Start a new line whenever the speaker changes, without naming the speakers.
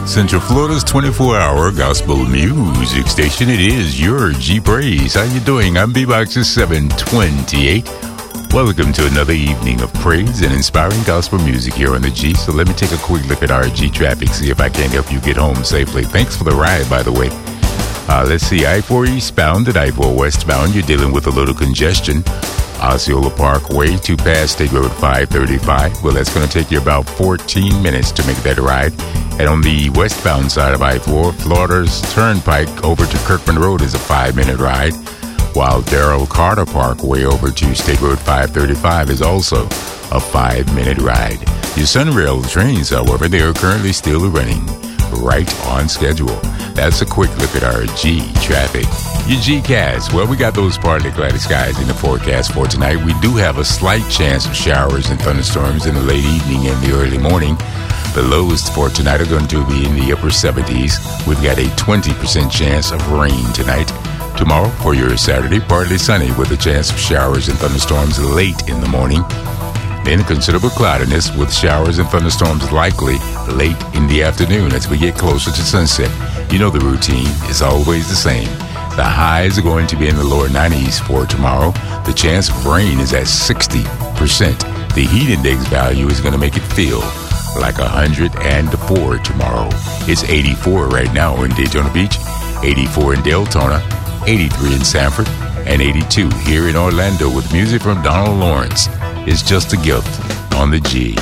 Central Florida's 24-hour gospel music station. It is your G Praise. How you doing? I'm B-Boxer 728. Welcome to another evening of praise and inspiring gospel music here on the G. So let me take a quick look at our G traffic, see if I can help you get home safely. Thanks for the ride, by the way. Let's see, I-4 eastbound and I-4 westbound, you're dealing with a little congestion. Osceola Parkway to past State Road 535. Well, that's going to take you about 14 minutes to make that ride. And on the westbound side of I-4, Florida's Turnpike over to Kirkman Road is a 5-minute ride, while Darrell Carter Parkway over to State Road 535 is also a 5-minute ride. Your Sunrail trains, however, they are currently still running right on schedule. That's a quick look at our G traffic. Your G-Cast, well, we got those partly cloudy skies in the forecast for tonight. We do have a slight chance of showers and thunderstorms in the late evening and the early morning. The lows for tonight are going to be in the upper 70s. We've got a 20% chance of rain tonight. Tomorrow, for your Saturday, partly sunny with a chance of showers and thunderstorms late in the morning. Then considerable cloudiness with showers and thunderstorms likely late in the afternoon as we get closer to sunset. You know the routine is always the same. The highs are going to be in the lower 90s for tomorrow. The chance of rain is at 60%. The heat index value is going to make it feel like 104 tomorrow. It's 84 right now in Daytona Beach, 84 in Deltona, 83 in Sanford, and 82 here in Orlando with music from Donald Lawrence. It's just a gift on the G.